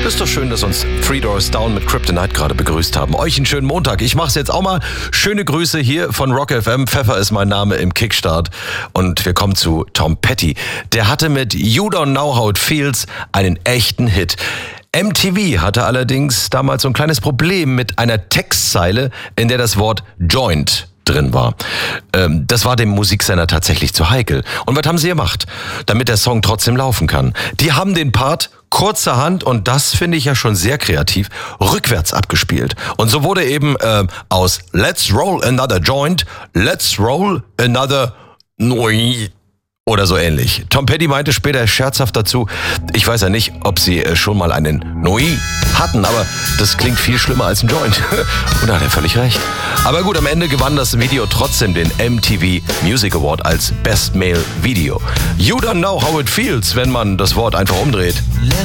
Ist doch schön, dass uns Three Doors Down mit Kryptonite gerade begrüßt haben. Euch einen schönen Montag. Ich mach's jetzt auch mal. Schöne Grüße hier von Rock FM. Pfeffer ist mein Name im Kickstart. Und wir kommen zu Tom Petty. Der hatte mit You Don't Know How It Feels einen echten Hit. MTV hatte allerdings damals so ein kleines Problem mit einer Textzeile, in der das Wort Joint drin war. Das war dem Musiksender tatsächlich zu heikel. Und was haben sie gemacht, damit der Song trotzdem laufen kann? Die haben den Part kurzerhand, und das finde ich ja schon sehr kreativ, rückwärts abgespielt. Und so wurde eben aus Let's Roll Another Joint, Let's Roll Another Noi oder so ähnlich. Tom Petty meinte später scherzhaft dazu, ich weiß ja nicht, ob sie schon mal einen Noi hatten, aber das klingt viel schlimmer als ein Joint. Und da hat er völlig recht. Aber gut, am Ende gewann das Video trotzdem den MTV Music Award als Best Male Video. You Don't Know How It Feels, wenn man das Wort einfach umdreht. Let